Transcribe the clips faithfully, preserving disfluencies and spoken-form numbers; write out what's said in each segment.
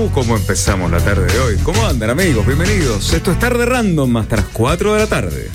Uh, cómo empezamos la tarde de hoy. ¿Cómo andan, amigos? Bienvenidos. Esto es Tarde Random hasta las cuatro de la tarde.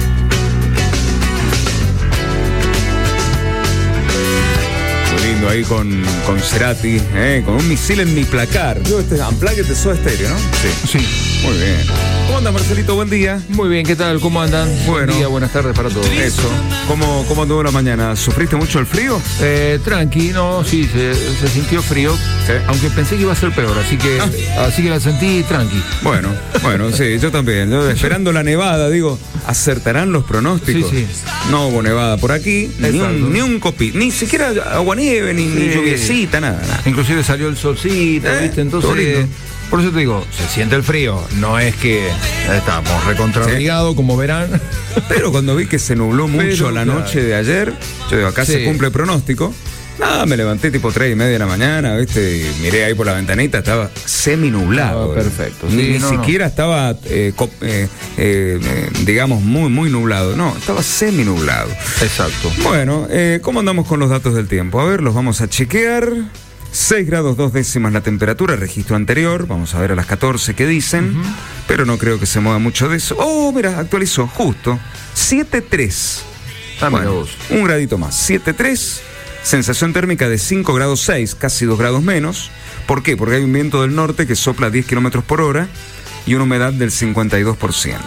Muy lindo ahí con, con Cerati, eh, con un misil en mi placar. Yo, este Unplugged de Soda Stereo, ¿no? Sí. Sí. Muy bien. ¿Cómo andas, Marcelito? Buen día. Muy bien, ¿qué tal? ¿Cómo andan? Bueno. Buen día, buenas tardes para todos. Eso. ¿Cómo, cómo anduvo la mañana? ¿Sufriste mucho el frío? Eh, tranqui, no, sí, se, se sintió frío, Sí. aunque pensé que iba a ser peor, así que Ah. así que la sentí tranqui. Bueno, bueno, sí, yo también. Yo esperando la nevada, digo, ¿acertarán los pronósticos? Sí, No hubo nevada por aquí, ni Exacto. un, ni un copi, ni siquiera aguanieve, ni, ni Sí. lluviecita, nada, nada. Inclusive salió el solcito, Eh, ¿viste? todo Entonces, lindo. por eso te digo, se siente el frío, no es que estamos recontrabrigados, como verán. Pero cuando vi que se nubló mucho Pero, la claro. noche de ayer, yo digo, acá Sí. se cumple el pronóstico. Nada, me levanté tipo tres y media de la mañana, ¿viste? Y miré ahí por la ventanita, estaba semi-nublado. Ah, perfecto. Ni, Sí, ni no, siquiera estaba, eh, co- eh, eh, eh, digamos, muy, muy nublado. No, estaba semi-nublado. Exacto. Bueno, eh, ¿cómo andamos con los datos del tiempo? A ver, los vamos a chequear. seis grados dos décimas la temperatura, registro anterior. Vamos a ver a las catorce qué dicen. Uh-huh. Pero no creo que se mueva mucho de eso. Oh, mira, actualizó, justo. siete tres. Ah, mira Bueno, vos. un gradito más. siete tres. Sensación térmica de cinco grados seis, casi dos grados menos. ¿Por qué? Porque hay un viento del norte que sopla a diez kilómetros por hora y una humedad del cincuenta y dos por ciento.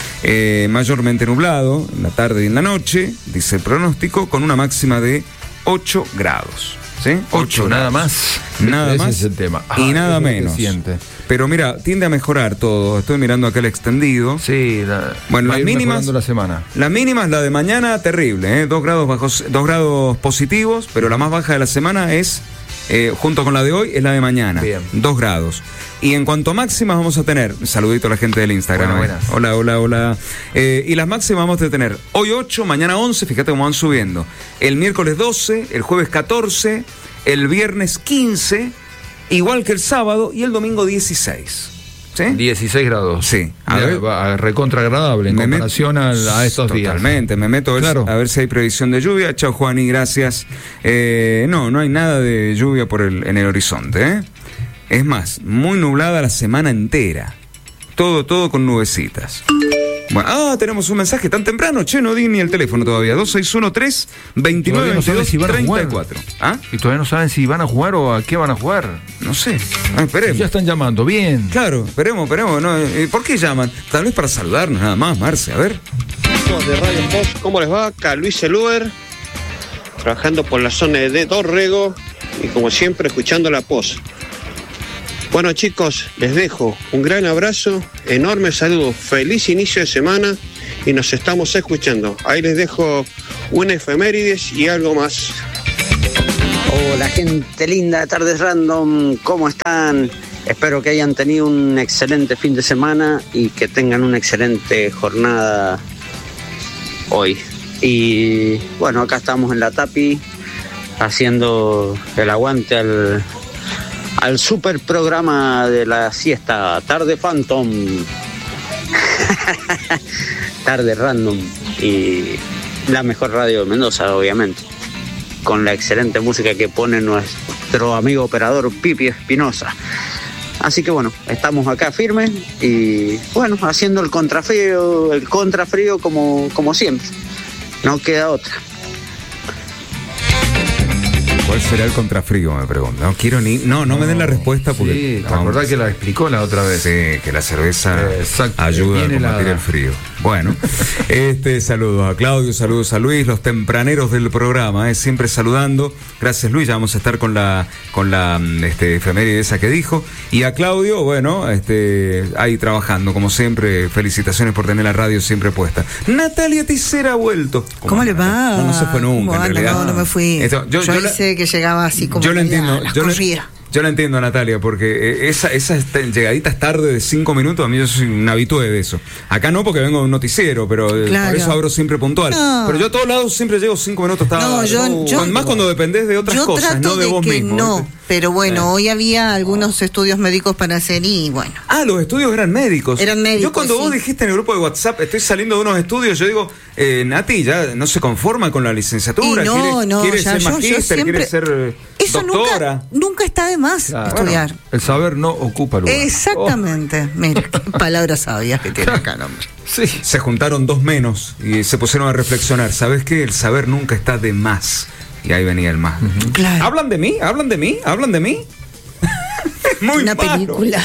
Eh, mayormente nublado en la tarde y en la noche, dice el pronóstico, con una máxima de ocho grados. ¿Sí? Ocho, nada más. Nada Ese más es el tema. y Ah, nada es lo que menos. siente. Pero mira, tiende a mejorar todo. Estoy mirando acá el extendido. Sí, la, Bueno, va a las ir mínimas- mejorando la semana. La mínima es la de mañana, terrible, ¿eh? Dos grados bajos, dos grados positivos, pero la más baja de la semana es, eh, junto con la de hoy, es la de mañana. Bien. Dos grados. Y en cuanto a máximas vamos a tener, saludito a la gente del Instagram. Bueno, ¿eh? buenas. Hola, hola, hola. Eh, y las máximas vamos a tener hoy ocho, mañana once, fíjate cómo van subiendo. El miércoles doce, el jueves catorce, el viernes quince, igual que el sábado, y el domingo dieciséis. ¿Sí? dieciséis grados. Sí. A Mira, ver. va- recontra agradable en Me met- comparación a, a estos días. Totalmente, me meto a ver, Claro. a ver si hay previsión de lluvia. Chao, Juani, gracias. Eh, no, no hay nada de lluvia por el, en el horizonte, ¿eh? Es más, muy nublada la semana entera. Todo, todo con nubecitas. Bueno, ah, tenemos un mensaje tan temprano, che, no di ni el teléfono todavía. dos seis uno tres, veintinueve Todavía no saben veintidós, si van a treinta y jugar. cuatro. ¿Ah? Y todavía no saben si van a jugar o a qué van a jugar. No sé. Ah, esperemos. Ya están llamando, bien. Claro, esperemos, esperemos. No, eh, ¿por qué llaman? Tal vez para saludarnos nada más, Marce, a ver. Amigos de Radio Pop, ¿cómo les va? Acá Luis el Uber, trabajando por la zona de Dorrego y como siempre escuchando la Post. Bueno chicos, les dejo un gran abrazo, enorme saludo, feliz inicio de semana y nos estamos escuchando. Ahí les dejo una efemérides y algo más. Hola gente linda de Tardes Random, ¿cómo están? Espero que hayan tenido un excelente fin de semana y que tengan una excelente jornada hoy. Y bueno, acá estamos en la Tapi haciendo el aguante al, al super programa de la siesta, Tarde Phantom, Tarde Random y la mejor radio de Mendoza, obviamente, con la excelente música que pone nuestro amigo operador Pipi Espinosa. Así que bueno, estamos acá firmes y bueno, haciendo el contrafrío, el contrafrío como, como siempre. No queda otra. ¿Cuál será el contrafrío? Me pregunto. No quiero ni. No, no, me den la respuesta porque. Sí, no, la verdad que la explicó la otra vez. Sí, que la cerveza Exacto, ayuda a bien combatir helada. el frío. Bueno, este saludos a Claudio, saludos a Luis, los tempraneros del programa, eh, siempre saludando. Gracias Luis, ya vamos a estar con la con la este, efeméride esa que dijo. Y a Claudio, bueno, este ahí trabajando, como siempre, felicitaciones por tener la radio siempre puesta. Natalia Ticera ha vuelto. ¿Cómo le va? No, no se fue nunca, ¿Cómo en anda? realidad. No, no me fui. Esto, yo, yo yo la- hice que llegaba así como yo lo media entiendo, a las yo lo, corridas. yo lo entiendo, Natalia, porque eh, esa, esas te- llegaditas tarde de cinco minutos, a mí yo soy un habitué de eso. Acá no, porque vengo de un noticiero, pero eh, Claro. por eso abro siempre puntual. No. Pero yo a todos lados siempre llego cinco minutos tarde. No, yo- yo- más cuando dependés de otras Yo cosas, trato no de, de vos que mismo. no, ¿viste? pero bueno, Eh. hoy había algunos estudios médicos para hacer y bueno. Ah, los estudios eran médicos. Eran médicos, Yo cuando vos sí. dijiste en el grupo de WhatsApp, estoy saliendo de unos estudios, yo digo, eh, Nati ya no se conforma con la licenciatura. Y no, quiere, no, quiere ya, ser yo- yo magíster, siempre- quiere ser eh, Eso doctora. nunca, nunca está de más Claro, estudiar. bueno, el saber no ocupa lugar. Exactamente. Mira, qué palabras sabias que tiene acá el hombre. Oh, sí. Se juntaron dos menos y se pusieron a reflexionar. ¿Sabes qué? El saber nunca está de más. Y ahí venía el más. Claro. ¿Hablan de mí? ¿Hablan de mí? ¿Hablan de mí? Muy Una malo. película.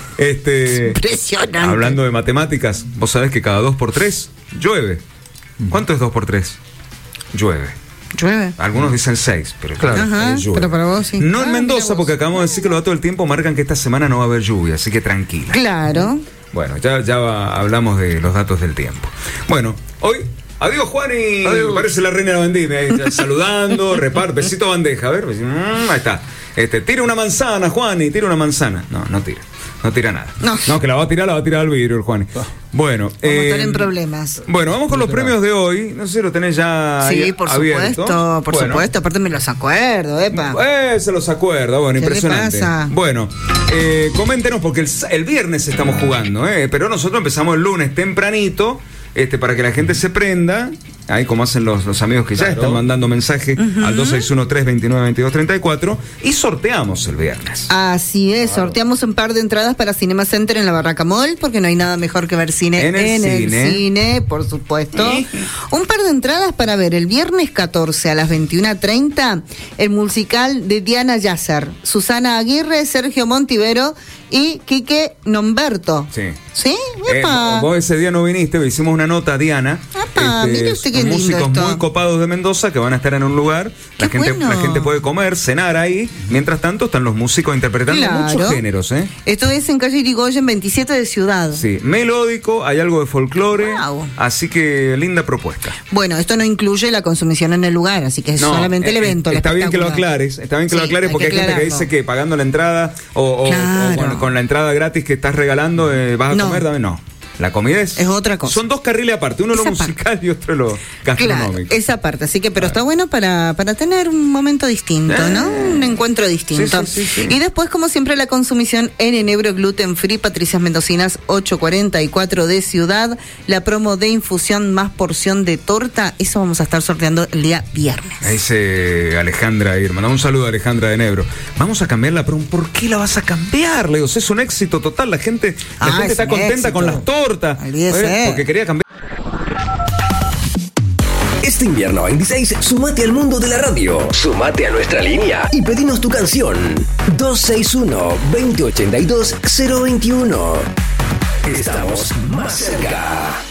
Este, Impresionante. hablando de matemáticas, vos sabés que cada dos por tres llueve. ¿Cuánto es dos por tres? Llueve. Llueve. Algunos dicen seis, pero Claro. Ajá, llueve. pero para vos sí. No Ah, en mira Mendoza, vos. porque acabamos de decir que los datos del tiempo marcan que esta semana no va a haber lluvia, así que tranquila. Claro. Bueno, ya, ya va- hablamos de los datos del tiempo. Bueno, hoy, adiós Juani, Adiós. parece la reina de la vendimia, ahí ya saludando, reparte, besito a bandeja, a ver, mm, ahí está. Este, tira una manzana, Juani, tira una manzana. No, no tira, no tira nada. No. que la va a tirar, la va a tirar al vidrio el Juani. Bueno, Vamos a estar eh, en problemas. Bueno, vamos con los premios de hoy. No sé si lo tenés ya Sí, ahí por abierto. supuesto, por Bueno. supuesto. Aparte me los acuerdo, epa. Eh, se los acuerda, bueno, ¿Qué le impresionante. pasa? Bueno, eh, coméntenos porque el, el viernes estamos jugando, eh, pero nosotros empezamos el lunes tempranito, este, para que la gente se prenda, ahí como hacen los, los amigos que ya Claro. están mandando mensaje al dos seis uno tres dos nueve dos dos tres cuatro y sorteamos el viernes. Así es, sorteamos un par de entradas para Cinema Center en la Barraca Mall, porque no hay nada mejor que ver cine En en el el, cine. cine, por supuesto. Un par de entradas para ver el viernes catorce a las veintiuna treinta el musical de Diana Yasser, Susana Aguirre, Sergio Montivero y Quique Nomberto. Sí. ¿Sí? Eh, Epa. vos ese día no viniste, hicimos una nota a Diana. Apa, mire usted qué son lindo músicos esto. muy copados de Mendoza que van a estar en un lugar. La Qué gente, bueno. la gente puede comer, cenar ahí. Mientras tanto, están los músicos interpretando Claro. muchos géneros, ¿eh? Esto es en calle Irigoyen veintisiete de Ciudad. Sí, melódico, hay algo de folclore. Wow. Así que linda propuesta. Bueno, esto no incluye la consumición en el lugar, así que es No, solamente el eh, evento. el Está bien que lo espectáculo. aclares, está bien que lo Sí, aclares hay porque que hay gente que aclararlo. dice que pagando la entrada o, o- o Claro. con, con la entrada gratis que estás regalando eh, vas a No. comer, dame no. La comida es, Es otra cosa. Son dos carriles aparte, uno lo Esa musical y otro lo gastronómico. Claro, esa parte, así que, pero está bueno para, para tener un momento distinto, ¿no? Un encuentro distinto. Sí, sí, sí, sí. Y después, como siempre, la consumición en enebro gluten free, Patricias Mendocinas ochocientos cuarenta y cuatro de Ciudad, la promo de infusión más porción de torta, eso vamos a estar sorteando el día viernes. Ahí dice Alejandra Irma, un saludo a Alejandra de Nebro. Vamos a cambiar la promo. ¿Por qué la vas a cambiar? Le digo, es un éxito total. La gente, la Ah, gente es está un contenta éxito. con las tortas. Olvídese. Porque quería cambiar. Este invierno veintiséis, sumate al mundo de la radio. Sumate a nuestra línea y pedinos tu canción. dos seis uno, dos cero ocho dos, cero dos uno. Estamos más cerca.